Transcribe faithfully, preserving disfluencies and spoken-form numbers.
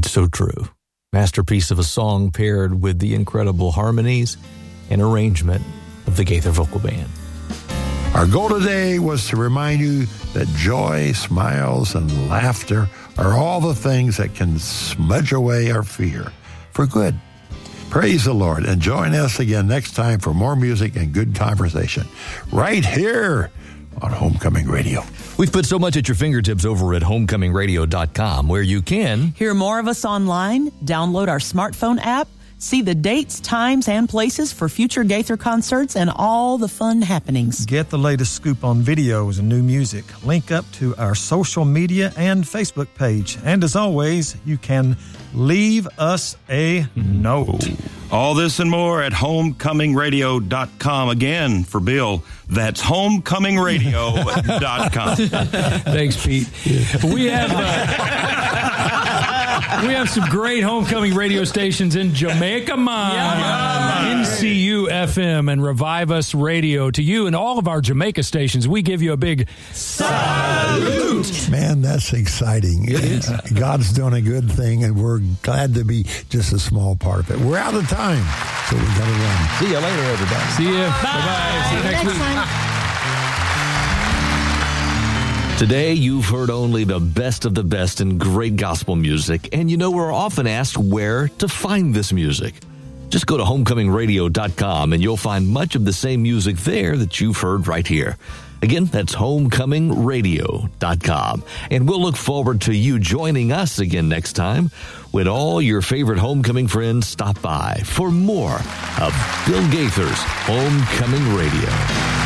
It's so true. Masterpiece of a song paired with the incredible harmonies and arrangement of the Gaither Vocal Band. Our goal today was to remind you that joy, smiles, and laughter are all the things that can smudge away our fear for good. Praise the Lord, and join us again next time for more music and good conversation right here on Homecoming Radio. We've put so much at your fingertips over at homecoming radio dot com, where you can hear more of us online, download our smartphone app, see the dates, times, and places for future Gaither concerts and all the fun happenings. Get the latest scoop on videos and new music. Link up to our social media and Facebook page. And as always, you can leave us a note. All this and more at homecoming radio dot com. Again, for Bill, that's homecoming radio dot com. Thanks, Pete. We have... Uh, We have some great homecoming radio stations in Jamaica, man. Yeah. N C U F M and Revive Us Radio. To you and all of our Jamaica stations, we give you a big salute. Man, that's exciting. It is. Uh, God's doing a good thing, and we're glad to be just a small part of it. We're out of time, so we got to run. See you later, everybody. See you. Bye. Bye-bye. See you next, next week. time. Today, you've heard only the best of the best in great gospel music, and you know we're often asked where to find this music. Just go to homecoming radio dot com, and you'll find much of the same music there that you've heard right here. Again, that's homecoming radio dot com, and we'll look forward to you joining us again next time when all your favorite homecoming friends stop by for more of Bill Gaither's Homecoming Radio.